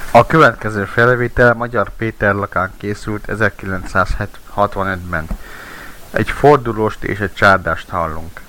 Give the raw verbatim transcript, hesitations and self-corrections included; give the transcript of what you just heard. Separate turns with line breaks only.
A következő felvétel Magyar Péter lakán készült ezerkilencszázhatvanötben. Egy fordulóst és egy csárdást hallunk.